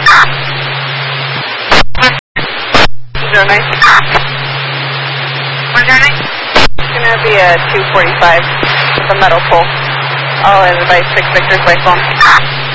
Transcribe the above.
09. 109? It's going to be a 245, the metal pole. I'll advise 6 Victor's by phone.